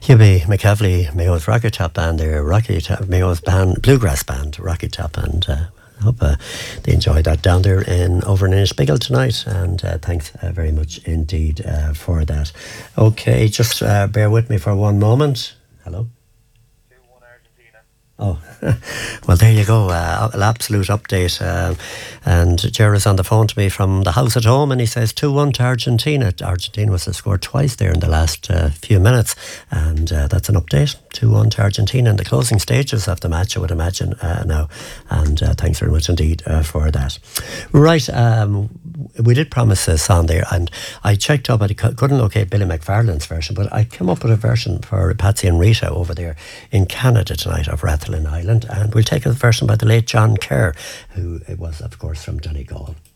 Hubie McCaffrey, Mayo's Rocky Top Band there, Mayo's band, bluegrass band, Rocky Top, and I hope they enjoyed that down there over in Inishbiggle tonight, and thanks very much indeed for that. Okay, just bear with me for one moment. Hello? 2-1 Argentina. Oh, well, there you go. An absolute update. And Gerard's on the phone to me from the house at home, and he says 2-1 to Argentina. Argentina was to score twice there in the last few minutes, and that's an update. 2-1 to Argentina in the closing stages of the match, I would imagine now. And thanks very much indeed for that. Right, we did promise a song there, and I checked up, I couldn't locate Billy McFarlane's version, but I came up with a version for Patsy and Rita over there in Canada tonight of Rathlin Island, and we'll take a version by the late John Kerr, who was, of course, from Donegal.